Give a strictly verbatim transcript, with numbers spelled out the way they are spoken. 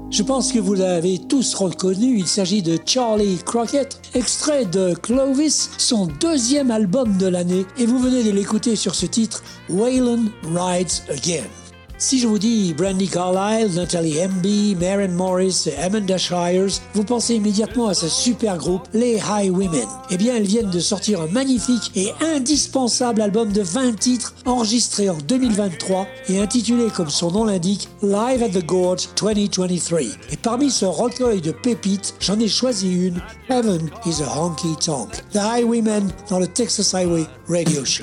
Je pense que vous l'avez tous reconnu, il s'agit de Charlie Crockett, extrait de Clovis, son deuxième album de l'année, et vous venez de l'écouter sur ce titre, Waylon Rides Again. Si je vous dis Brandi Carlile, Natalie Hemby, Maren Morris et Amanda Shires, vous pensez immédiatement à ce super groupe, les Highwomen. Eh bien, elles viennent de sortir un magnifique et indispensable album de vingt titres enregistré en deux mille vingt-trois et intitulé, comme son nom l'indique, Live at the Gorge vingt vingt-trois. Et parmi ce recueil de pépites, j'en ai choisi une, Heaven is a Honky Tonk. The Highwaymen dans le Texas Highway Radio Show.